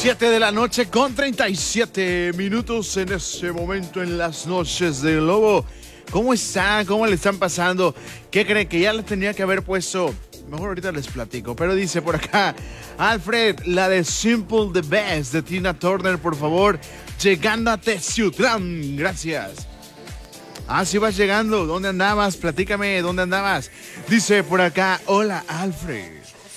7 de la noche con 37 minutos en ese momento en las noches del Lobo. ¿Cómo están? ¿Cómo le están pasando? ¿Qué creen? Que ya le tenía que haber puesto. Mejor ahorita les platico. Pero dice por acá, Alfred, la de Simple the Best de Tina Turner, por favor. Llegando a Teciutlán. Gracias. Ah, sí vas llegando. ¿Dónde andabas? Platícame, ¿dónde andabas? Dice por acá, hola Alfred.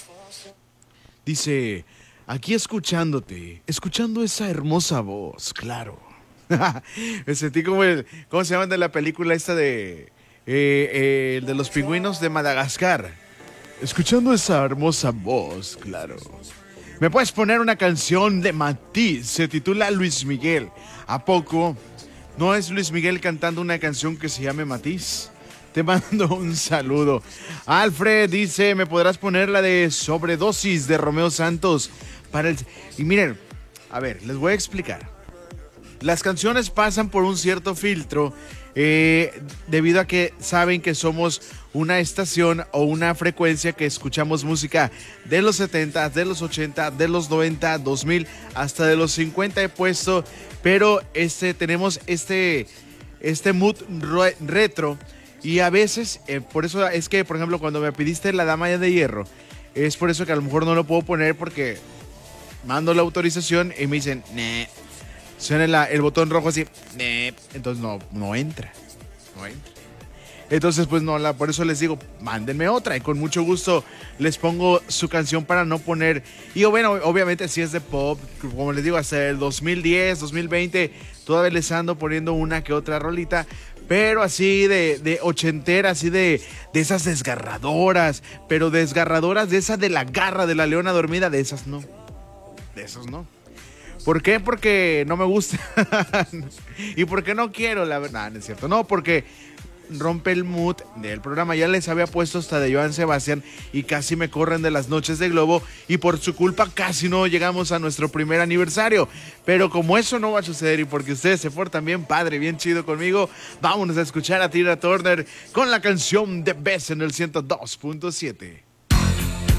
Dice, aquí escuchándote, escuchando esa hermosa voz, claro. Me sentí como ¿cómo se llama de la película esta de el de los pingüinos de Madagascar? Escuchando esa hermosa voz, claro. ¿Me puedes poner una canción de Matiz? Se titula Luis Miguel. ¿A poco? ¿No es Luis Miguel cantando una canción que se llame Matiz? Te mando un saludo. Alfred dice, ¿me podrás poner la de Sobredosis de Romeo Santos? Y miren, a ver, les voy a explicar. Las canciones pasan por un cierto filtro debido a que saben que somos una estación o una frecuencia que escuchamos música de los 70, de los 80, de los 90, 2000, hasta de los 50 he puesto, pero tenemos este mood retro y a veces, por eso es que, por ejemplo, cuando me pediste La Dama de Hierro, es por eso que a lo mejor no lo puedo poner porque mando la autorización y me dicen, nee. Suena el botón rojo así, entonces no entra. Entonces pues por eso les digo, mándenme otra y con mucho gusto les pongo su canción para no poner. Y bueno, obviamente si es de pop, como les digo, hasta el 2010, 2020, todavía les ando poniendo una que otra rolita. Pero así de ochentera, así de esas desgarradoras, pero desgarradoras de esa de la garra de la leona dormida, de esas no. De esos no. ¿Por qué? Porque no me gusta. Y porque no quiero, la verdad. No es cierto. No, porque rompe el mood del programa. Ya les había puesto hasta de Joan Sebastián y casi me corren de las noches de Globo. Y por su culpa casi no llegamos a nuestro primer aniversario. Pero como eso no va a suceder y porque ustedes se portan bien padre, bien chido conmigo, vámonos a escuchar a Tina Turner con la canción The Best en el 102.7.